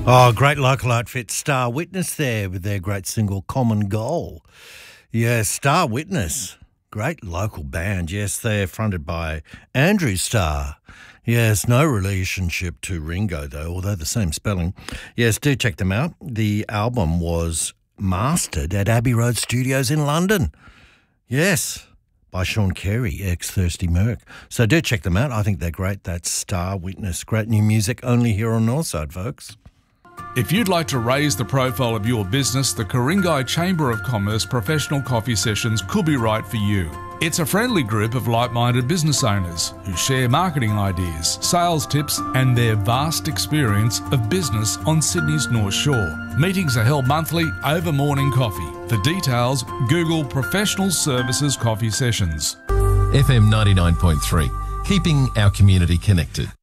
Oh, great local outfit, Star Witness there with their great single Common Goal. Yeah, Star Witness, great local band. Yes, they're fronted by Andrew Starr. Yes, no relationship to Ringo though, although the same spelling. Yes, do check them out. The album was mastered at Abbey Road Studios in London. Yes, by Sean Carey, ex-Thirsty Merc. So do check them out. I think they're great. That's Star Witness. Great new music only here on Northside, folks. If you'd like to raise the profile of your business, the Ku-ring-gai Chamber of Commerce Professional Coffee Sessions could be right for you. It's a friendly group of like-minded business owners who share marketing ideas, sales tips and their vast experience of business on Sydney's North Shore. Meetings are held monthly over morning coffee. For details, Google Professional Services Coffee Sessions. FM 99.3, keeping our community connected.